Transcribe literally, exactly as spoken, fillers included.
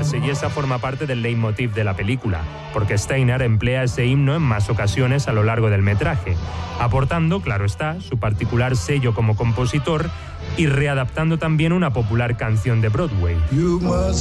quemarse, y esa forma parte del leitmotiv de la película, porque Steiner emplea ese himno en más ocasiones a lo largo del metraje, aportando, claro está, su particular sello como compositor y readaptando también una popular canción de Broadway.